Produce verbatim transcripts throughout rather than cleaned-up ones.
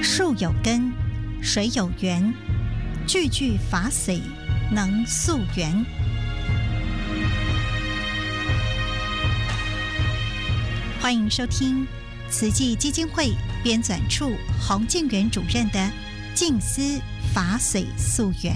树有根，水有源，句句法髓能溯源。欢迎收听慈济基金会编纂处洪敬元主任的《静思法髓溯源》。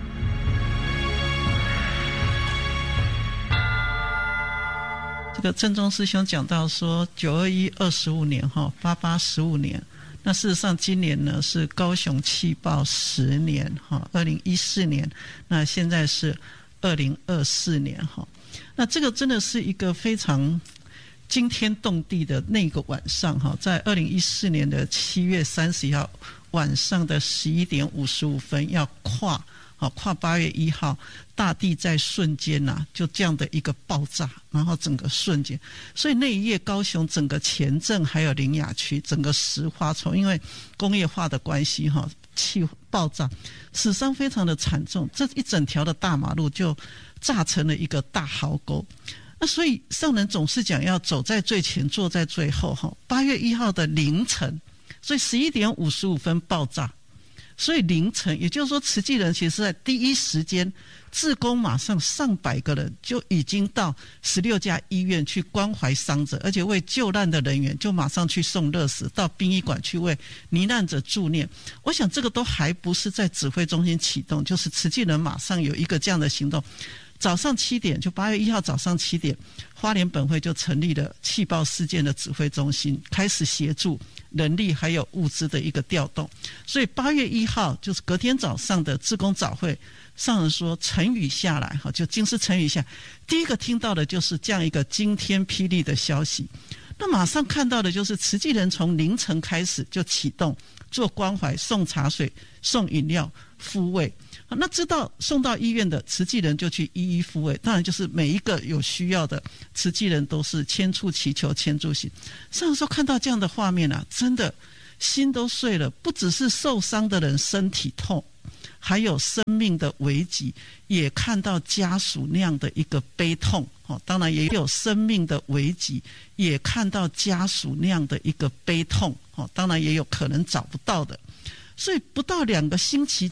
这个正宗师兄讲到说，九二一二十五年哈，八八十五年。那事实上，今年呢是高雄气爆十年哈，二零一四年，那现在是二零二四年哈。那这个真的是一个非常惊天动地的那个晚上哈，在二零一四年的七月三十一号晚上的十一点五十五分，要跨好跨八月一号，大地在瞬间呐、啊，就这样的一个爆炸，然后整个瞬间，所以那一夜高雄整个前镇还有苓雅区整个石花丛，因为工业化的关系哈，气爆炸，死伤非常的惨重，这一整条的大马路就炸成了一个大壕沟。那所以上人总是讲要走在最前，坐在最后哈。八月一号的凌晨，所以十一点五十五分爆炸。所以凌晨，也就是说慈济人其实是在第一时间，志工马上上百个人就已经到十六家医院去关怀伤者，而且为救难的人员就马上去送热食，到殡仪馆去为罹难者助念。我想这个都还不是在指挥中心启动，就是慈济人马上有一个这样的行动。早上七点，就八月一号早上七点，花莲本会就成立了气爆事件的指挥中心，开始协助人力还有物资的一个调动。所以八月一号就是隔天早上的志工早会，上人说晨雨下来，就金狮晨雨下，第一个听到的就是这样一个惊天霹雳的消息。那马上看到的就是慈济人从凌晨开始就启动做关怀，送茶水、送饮料、抚慰。那知道送到医院的慈济人就去一一抚慰，当然就是每一个有需要的慈济人都是千处祈求千处行。上人说看到这样的画面啊，真的心都碎了。不只是受伤的人身体痛，还有生命的危急，也看到家属那样的一个悲痛。当然也有生命的危急，也看到家属那样的一个悲痛。当然也有可能找不到的。所以不到两个星期